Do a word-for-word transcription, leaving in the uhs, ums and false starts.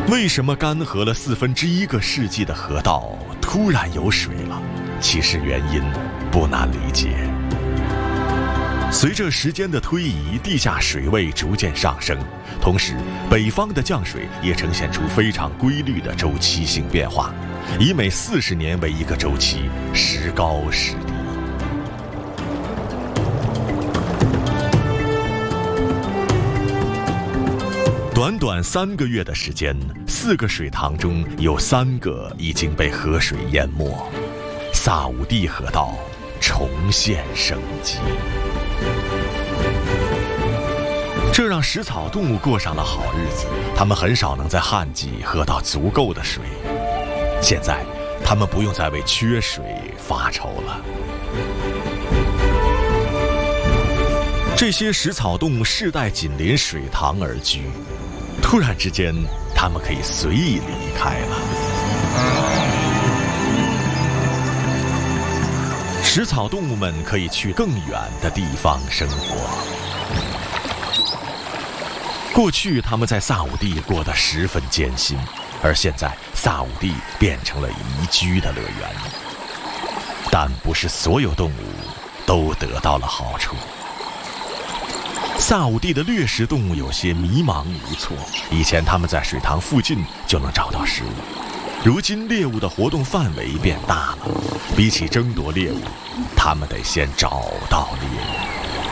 为什么干涸了四分之一个世纪的河道突然有水了？其实原因不难理解。随着时间的推移，地下水位逐渐上升，同时北方的降水也呈现出非常规律的周期性变化，以每四十年为一个周期，时高时低。短短三个月的时间，四个水塘中有三个已经被河水淹没，萨武地河道重现生机。这让食草动物过上了好日子，它们很少能在旱季喝到足够的水。现在，它们不用再为缺水发愁了。这些食草动物世代紧邻水塘而居，突然之间，它们可以随意离开了。食草动物们可以去更远的地方生活。过去，他们在萨武地过得十分艰辛，而现在，萨武地变成了宜居的乐园。但不是所有动物都得到了好处。萨武地的掠食动物有些迷茫无措，以前他们在水塘附近就能找到食物，如今猎物的活动范围变大了，比起争夺猎物，他们得先找到猎物。